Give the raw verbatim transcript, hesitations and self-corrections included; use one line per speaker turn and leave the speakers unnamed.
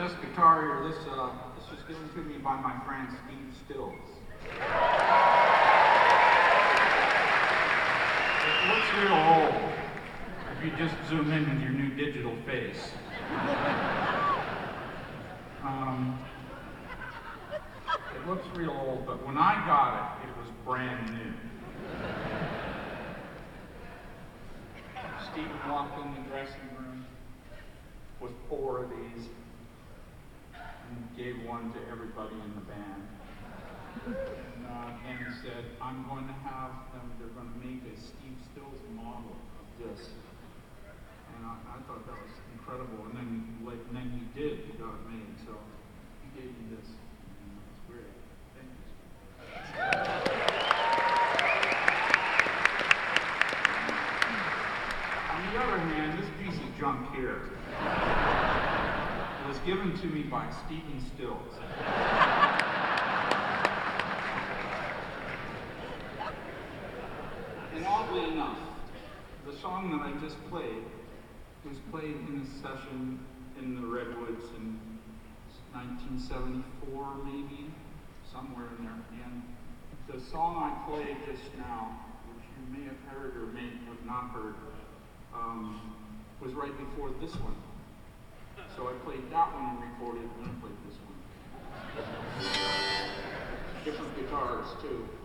this guitar here, this uh, this was given to me by my friend Steve Stills. It looks real old if you just zoom in with your new digital face. Um, it looks real old, but when I got it, it was brand new. Stephen walked in the dressing room with four of these and gave one to everybody in the band. And, uh, and he said, I'm going to have them, they're going to make a Steve Stills model of this. And I, I thought that was incredible. And then, like, and then he did, he got it made. So he gave me this. And it was great. Thank you. On the other hand, this piece of junk here was given to me by Stephen Stills. And oddly enough, the song that I just played was played in a session in the Redwoods in nineteen seventy-four, maybe, somewhere in there. And the song I played just now, which you may have heard or may have not heard, um, was right before this one. So I played that one and recorded, and then I played this one. Different guitars, too.